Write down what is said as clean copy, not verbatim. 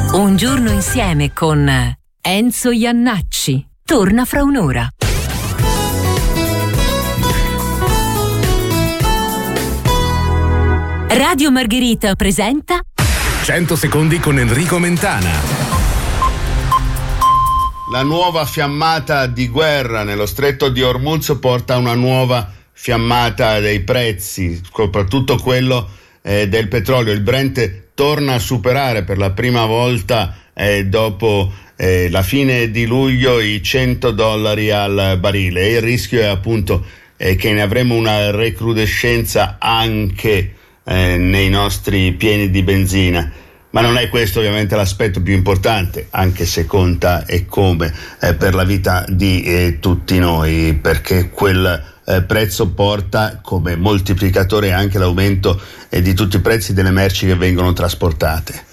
Un giorno insieme con Enzo Iannacci. Torna fra un'ora. Radio Margherita presenta 100 secondi con Enrico Mentana. La nuova fiammata di guerra nello stretto di Hormuz porta a una nuova fiammata dei prezzi, soprattutto quello del petrolio. Il Brent torna a superare per la prima volta dopo la fine di luglio i $100 al barile, e il rischio è appunto che ne avremo una recrudescenza anche nei nostri pieni di benzina. Ma non è questo ovviamente l'aspetto più importante, anche se conta e come per la vita di tutti noi, perché quel prezzo porta come moltiplicatore anche l'aumento di tutti i prezzi delle merci che vengono trasportate.